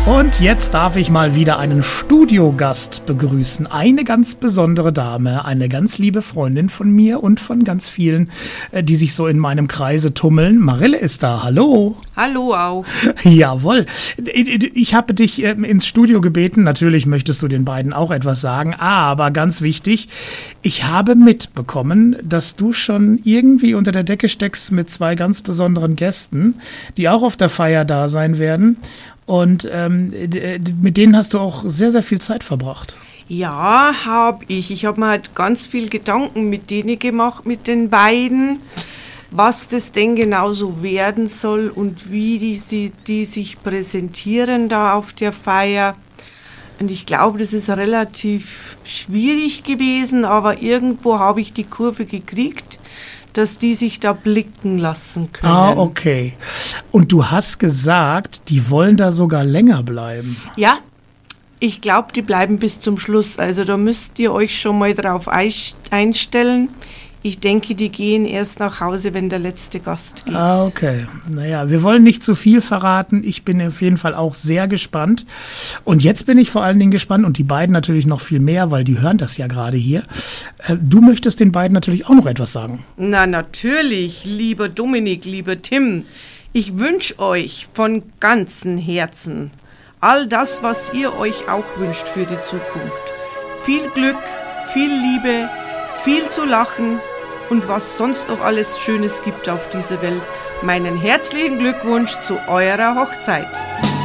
Und jetzt darf ich mal wieder einen Studiogast begrüßen. Eine ganz besondere Dame, eine ganz liebe Freundin von mir und von ganz vielen, die sich so in meinem Kreise tummeln. Marille ist da. Hallo. Hallo auch. Jawohl. Ich habe dich ins Studio gebeten. Natürlich möchtest du den beiden auch etwas sagen. Aber ganz wichtig, ich habe mitbekommen, dass du schon irgendwie unter der Decke steckst mit zwei ganz besonderen Gästen, die auch auf der Feier da sein werden. Und mit denen hast du auch sehr, sehr viel Zeit verbracht. Ja, habe ich. Ich habe mir halt ganz viel Gedanken mit denen gemacht, mit den beiden, was das denn genau so werden soll und wie die sich präsentieren da auf der Feier. Und ich glaube, das ist relativ schwierig gewesen, aber irgendwo habe ich die Kurve gekriegt, dass die sich da blicken lassen können. Ah, okay. Und du hast gesagt, die wollen da sogar länger bleiben. Ja, ich glaube, die bleiben bis zum Schluss. Also da müsst ihr euch schon mal drauf einstellen. Ich denke, die gehen erst nach Hause, wenn der letzte Gast geht. Ah, okay. Naja, wir wollen nicht zu viel verraten. Ich bin auf jeden Fall auch sehr gespannt. Und jetzt bin ich vor allen Dingen gespannt und die beiden natürlich noch viel mehr, weil die hören das ja gerade hier. Du möchtest den beiden natürlich auch noch etwas sagen. Na, natürlich, lieber Dominik, lieber Tim. Ich wünsche euch von ganzem Herzen all das, was ihr euch auch wünscht für die Zukunft. Viel Glück, viel Liebe, viel zu lachen und was sonst noch alles Schönes gibt auf dieser Welt. Meinen herzlichen Glückwunsch zu eurer Hochzeit.